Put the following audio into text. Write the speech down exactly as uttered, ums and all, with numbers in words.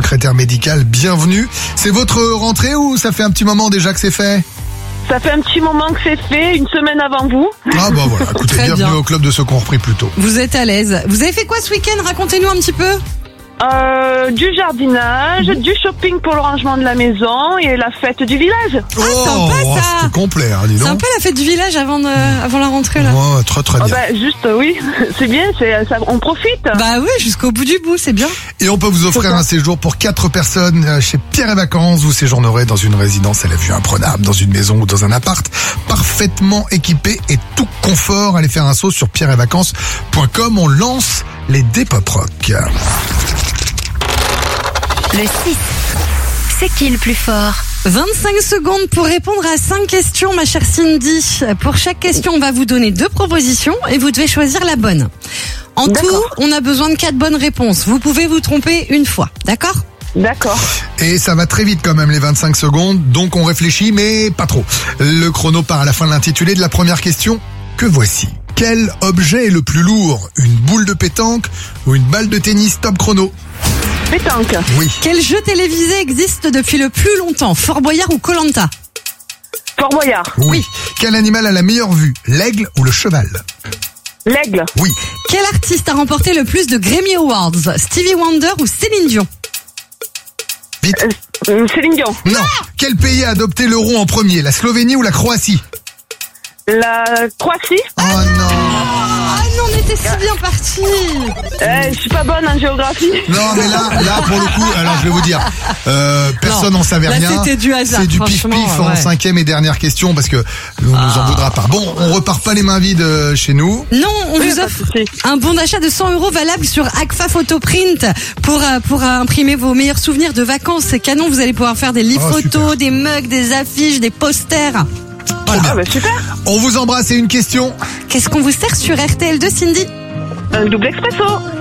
secrétaire médicale, bienvenue. C'est votre rentrée ou ça fait un petit moment déjà que c'est fait ? Ça fait un petit moment que c'est fait, une semaine avant vous. Ah bah voilà, écoutez, Très bienvenue bien. au club de ceux qu'on repris plus tôt. Vous êtes à l'aise. Vous avez fait quoi ce week-end ? Racontez-nous un petit peu. Euh, du jardinage, du shopping pour le rangement de la maison et la fête du village. Ah, sympa, ça. C'était complet, hein, dis C'est donc. un peu la fête du village avant, de, avant la rentrée là. Ouais, très très Ah bien. bah, juste, euh, oui, c'est bien, c'est, ça, on profite. Bah oui, jusqu'au bout du bout, c'est bien. Et on peut vous offrir un séjour pour quatre personnes euh, chez Pierre et Vacances. Vous séjournerez dans une résidence à la vue imprenable, dans une maison ou dans un appart, parfaitement équipé et tout confort. Allez faire un saut sur pierre et vacances point com. On lance les Dépop Rock. Le six. C'est qui le plus fort ? vingt-cinq secondes pour répondre à cinq questions, ma chère Cindy. Pour chaque question, on va vous donner deux propositions et vous devez choisir la bonne. En D'accord. tout, on a besoin de quatre bonnes réponses. Vous pouvez vous tromper une fois, d'accord ? D'accord. Et ça va très vite quand même les vingt-cinq secondes, donc on réfléchit mais pas trop. Le chrono part à la fin de l'intitulé de la première question que voici. Quel objet est le plus lourd ? Une boule de pétanque ou une balle de tennis? Top chrono. Pétanque. Oui. Quel jeu télévisé existe depuis le plus longtemps ? Fort Boyard ou Koh-Lanta ? Fort Boyard. Oui. Quel animal a la meilleure vue ? L'aigle ou le cheval ? L'aigle. Oui. Quel artiste a remporté le plus de Grammy Awards ? Stevie Wonder ou Céline Dion ? Vite. Euh, euh, Céline Dion. Non. Quel pays a adopté l'euro en premier ? La Slovénie ou la Croatie ? La Croatie. Oh non. Ah non, on était si bien partis. Eh, je suis pas bonne en géographie. Non mais là, là pour le coup, alors je vais vous dire, euh, personne n'en savait là, rien. c'était du hasard, C'est du pif franchement, pif en ouais. cinquième et dernière question parce que on nous en voudra pas. Bon, on repart pas les mains vides euh, chez nous. Non, on Oui, vous pas de offre souci. un bon d'achat de cent euros valable sur Agfa Photoprint pour, euh, pour euh, imprimer vos meilleurs souvenirs de vacances. C'est canon, vous allez pouvoir faire des livres Oh, photos, super. des mugs, des affiches, des posters. Trop bien. Ah bah super. On vous embrasse et une question. Qu'est-ce qu'on vous sert sur R T L deux, Cindy ? Un double expresso.